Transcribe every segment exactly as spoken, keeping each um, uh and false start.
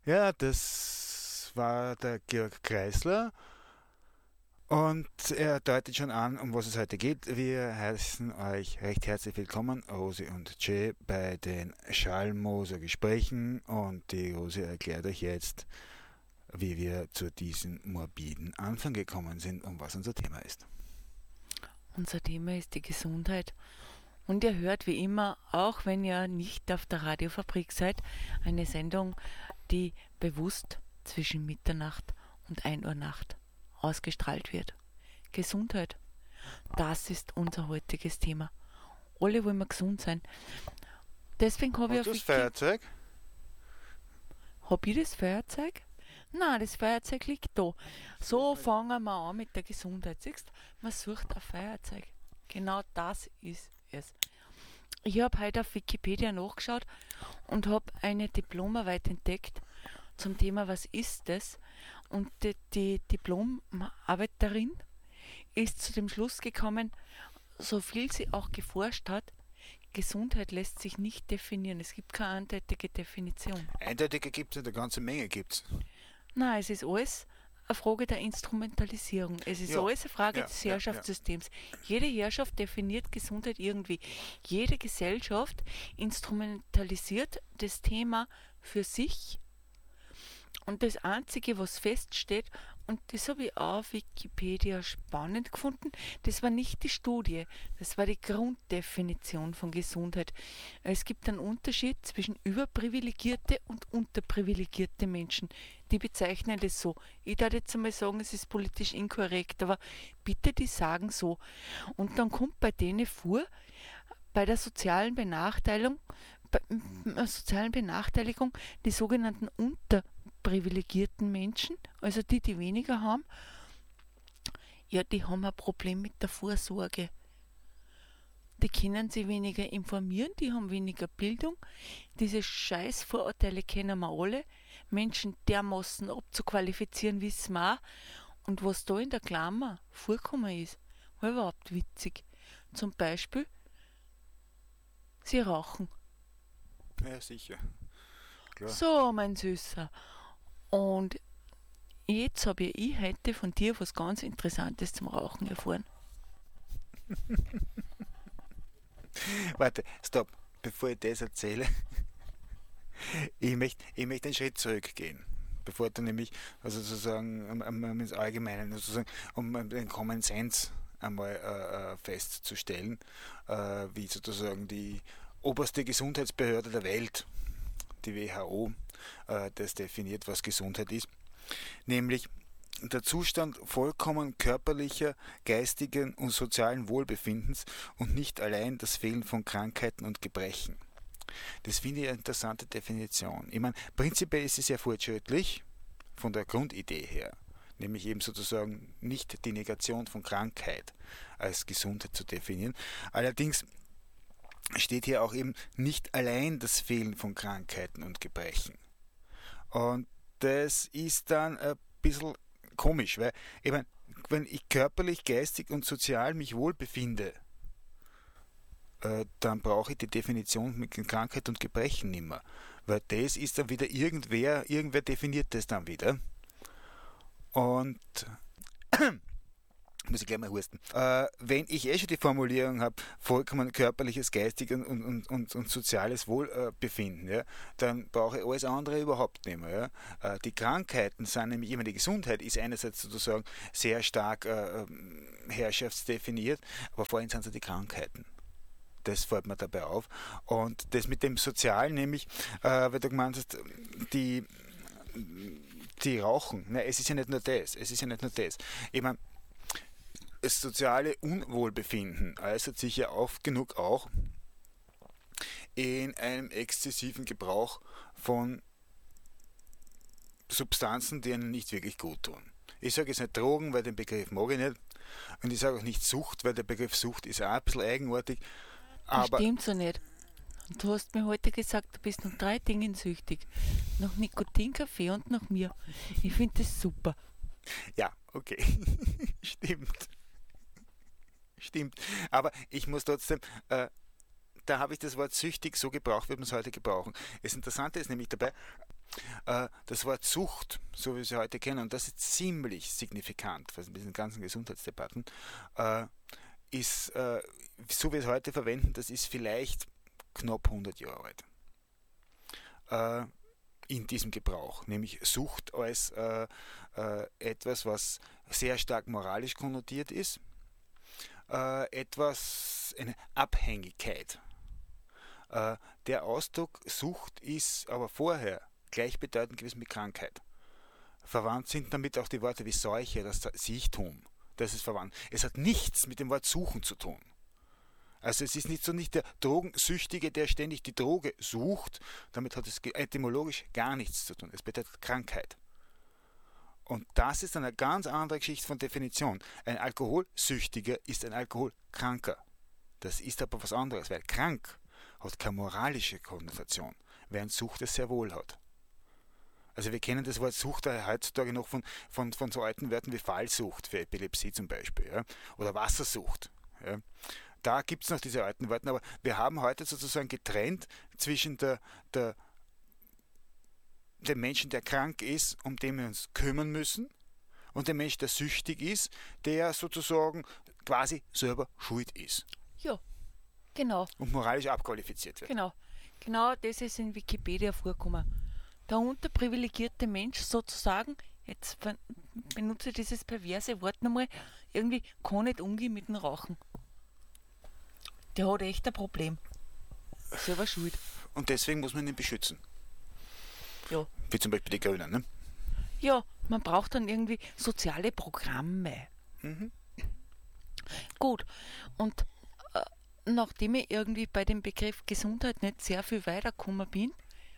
Ja, das war der Georg Kreisler und er deutet schon an, um was es heute geht. Wir heißen euch recht herzlich willkommen, Rosi und Jay, bei den Schallmoser Gesprächen und die Rosi erklärt euch jetzt, wie wir zu diesem morbiden Anfang gekommen sind und was unser Thema ist. Unser Thema ist die Gesundheit. Und ihr hört wie immer, auch wenn ihr nicht auf der Radiofabrik seid, eine Sendung, die bewusst zwischen Mitternacht und ein Uhr Nacht ausgestrahlt wird. Gesundheit, das ist unser heutiges Thema. Alle wollen wir gesund sein. Deswegen habe ich Und auf das Wiki... Feuerzeug? Hab ich das Feuerzeug? Nein, das Feuerzeug liegt da. So fangen wir an mit der Gesundheit. Siehst du, man sucht ein Feuerzeug. Genau das ist es. Ich habe heute auf Wikipedia nachgeschaut und habe eine Diplomarbeit entdeckt zum Thema Was ist das? Und die, die Diplomarbeiterin ist zu dem Schluss gekommen, so viel sie auch geforscht hat, Gesundheit lässt sich nicht definieren. Es gibt keine eindeutige Definition. Eindeutige gibt es, eine ganze Menge gibt es. Nein, es ist alles eine Frage der Instrumentalisierung. Es ist Ja, alles eine Frage ja, des ja, ja. Herrschaftssystems. Jede Herrschaft definiert Gesundheit irgendwie. Jede Gesellschaft instrumentalisiert das Thema für sich. Und das Einzige, was feststeht, und das habe ich auch auf Wikipedia spannend gefunden, das war nicht die Studie, das war die Grunddefinition von Gesundheit. Es gibt einen Unterschied zwischen überprivilegierte und unterprivilegierte Menschen. Die bezeichnen das so. Ich darf jetzt einmal sagen, es ist politisch inkorrekt, aber bitte, die sagen so. Und dann kommt bei denen vor, bei der sozialen Benachteiligung, bei äh, sozialen Benachteiligung die sogenannten unterprivilegierten Menschen, also die, die weniger haben, ja, die haben ein Problem mit der Vorsorge. Die können sich weniger informieren, die haben weniger Bildung. Diese Scheißvorurteile kennen wir alle. Menschen dermaßen abzuqualifizieren, wissen wir auch. Und was da in der Klammer vorkommen ist, war überhaupt witzig. Zum Beispiel, sie rauchen. Ja, sicher. Klar. So, mein Süßer. Und jetzt habe ich heute von dir was ganz Interessantes zum Rauchen erfahren. Warte, stopp. Bevor ich das erzähle, ich möchte ich möcht einen Schritt zurückgehen. Bevor du nämlich, also sozusagen, um, um, um ins Allgemeine, sozusagen, um den Common Sense einmal äh, festzustellen, äh, wie sozusagen die oberste Gesundheitsbehörde der Welt, die W H O, äh, das definiert, was Gesundheit ist. Nämlich der Zustand vollkommen körperlicher, geistigen und sozialen Wohlbefindens und nicht allein das Fehlen von Krankheiten und Gebrechen. Das finde ich eine interessante Definition. Ich meine, prinzipiell ist sie sehr fortschrittlich von der Grundidee her, nämlich eben sozusagen nicht die Negation von Krankheit als Gesundheit zu definieren. Allerdings steht hier auch eben nicht allein das Fehlen von Krankheiten und Gebrechen. Und das ist dann ein bisschen komisch, weil ich meine, wenn ich körperlich, geistig und sozial mich wohl befinde, äh, dann brauche ich die Definition mit Krankheit und Gebrechen nicht mehr. Weil das ist dann wieder irgendwer, irgendwer definiert das dann wieder. Und muss ich gleich mal husten. Äh, wenn ich eh schon die Formulierung habe, vollkommen körperliches, geistiges und, und, und, und soziales Wohlbefinden, ja, dann brauche ich alles andere überhaupt nicht mehr. Ja. Äh, die Krankheiten sind nämlich immer, die Gesundheit ist einerseits sozusagen sehr stark äh, herrschaftsdefiniert, aber vorhin sind es die Krankheiten. Das fällt mir dabei auf. Und das mit dem Sozialen, nämlich, äh, weil du gemeint hast, die, die rauchen. Nein, es ist ja nicht nur das. Es ist ja nicht nur das. Ich meine, das soziale Unwohlbefinden äußert sich ja oft genug auch in einem exzessiven Gebrauch von Substanzen, die einem nicht wirklich gut tun. Ich sage jetzt nicht Drogen, weil den Begriff mag ich nicht. Und ich sage auch nicht Sucht, weil der Begriff Sucht ist auch ein bisschen eigenartig. Das Aber stimmt so nicht. Und du hast mir heute gesagt, du bist nach drei Dingen süchtig. Nach Nikotin, Kaffee und nach mir. Ich finde das super. ja, okay. Stimmt. Stimmt. Aber ich muss trotzdem, äh, da habe ich das Wort süchtig so gebraucht, wie wir es heute gebrauchen. Das Interessante ist nämlich dabei, Äh, das Wort Sucht, so wie wir sie heute kennen, und das ist ziemlich signifikant für diesen ganzen Gesundheitsdebatten, äh, ist, äh, so wie wir es heute verwenden, das ist vielleicht knapp hundert Jahre alt. Äh, in diesem Gebrauch, nämlich Sucht als äh, äh, etwas, was sehr stark moralisch konnotiert ist, äh, etwas, eine Abhängigkeit. Äh, der Ausdruck Sucht ist aber vorher gleichbedeutend gewesen mit Krankheit. Verwandt sind damit auch die Worte wie Seuche, das Siechtum. Das ist verwandt. Es hat nichts mit dem Wort Suchen zu tun. Also es ist nicht so nicht der Drogensüchtige, der ständig die Droge sucht. Damit hat es etymologisch gar nichts zu tun. Es bedeutet Krankheit. Und das ist eine ganz andere Geschichte von Definition. Ein Alkoholsüchtiger ist ein Alkoholkranker. Das ist aber was anderes, weil krank hat keine moralische Konnotation, während Sucht es sehr wohl hat. Also wir kennen das Wort Sucht heutzutage noch von, von, von so alten Wörtern wie Fallsucht für Epilepsie zum Beispiel, ja? Oder Wassersucht. Ja? Da gibt es noch diese alten Worte, aber wir haben heute sozusagen getrennt zwischen der, der, dem Menschen, der krank ist, um den wir uns kümmern müssen, und dem Menschen, der süchtig ist, der sozusagen quasi selber schuld ist. Ja, genau. Und moralisch abqualifiziert wird. Genau. Genau das ist in Wikipedia vorgekommen. Der unterprivilegierte Mensch sozusagen, jetzt benutze ich dieses perverse Wort nochmal, irgendwie kann nicht umgehen mit dem Rauchen. Der hat echt ein Problem. Selber schuld. Und deswegen muss man ihn beschützen. Ja. Wie zum Beispiel die Grünen, ne? Ja, man braucht dann irgendwie soziale Programme. Mhm. Gut, und äh, nachdem ich irgendwie bei dem Begriff Gesundheit nicht sehr viel weitergekommen bin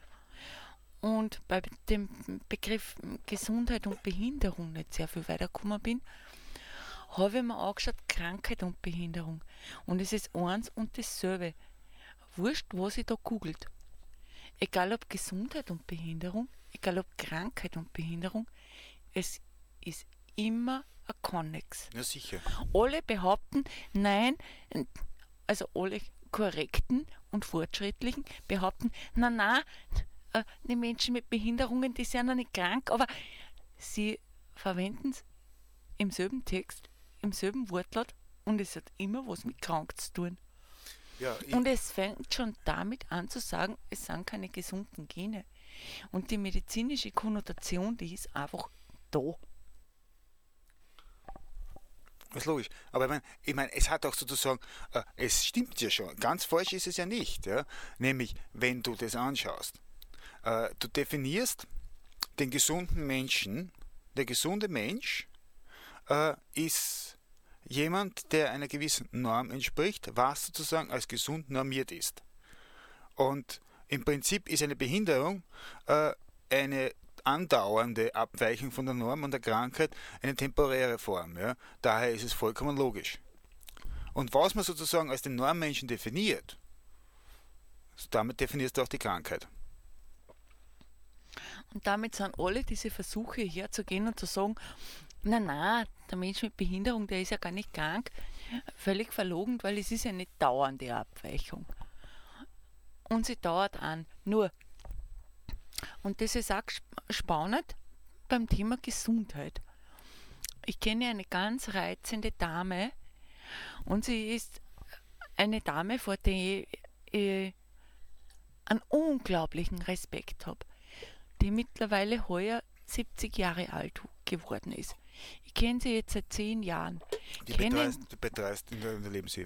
und bei dem Begriff Gesundheit und Behinderung nicht sehr viel weitergekommen bin, habe ich mir angeschaut, Krankheit und Behinderung. Und es ist eins und dasselbe. Wurscht, was ich da googelt. Egal ob Gesundheit und Behinderung, egal ob Krankheit und Behinderung, es ist immer ein Konnex. Ja, sicher. Alle behaupten, nein, also alle korrekten und fortschrittlichen behaupten, na na, die Menschen mit Behinderungen, die sind ja nicht krank, aber sie verwenden es im selben Text, im selben Wortlaut, und es hat immer was mit krank zu tun. Ja, und es fängt schon damit an zu sagen, es sind keine gesunden Gene. Und die medizinische Konnotation, die ist einfach da. Das ist logisch. Aber ich meine, ich mein, es hat auch sozusagen, äh, es stimmt ja schon. Ganz falsch ist es ja nicht. Ja? Nämlich, wenn du das anschaust. Äh, du definierst den gesunden Menschen. Der gesunde Mensch äh, ist jemand, der einer gewissen Norm entspricht, was sozusagen als gesund normiert ist. Und im Prinzip ist eine Behinderung äh, eine andauernde Abweichung von der Norm und der Krankheit eine temporäre Form. Ja? Daher ist es vollkommen logisch. Und was man sozusagen als den Normmenschen definiert, damit definierst du auch die Krankheit. Und damit sind alle diese Versuche herzugehen und zu sagen, na na, der Mensch mit Behinderung, der ist ja gar nicht krank, völlig verlogen, weil es ist ja nicht dauernde Abweichung. Und sie dauert an. Nur, und das ist auch spannend beim Thema Gesundheit. Ich kenne eine ganz reizende Dame, und sie ist eine Dame, vor der ich einen unglaublichen Respekt habe, die mittlerweile heuer siebzig Jahre alt geworden ist. Ich kenne sie jetzt seit zehn Jahren. Die Kennen, betreust, betreust in der, in der Lebenshilfe.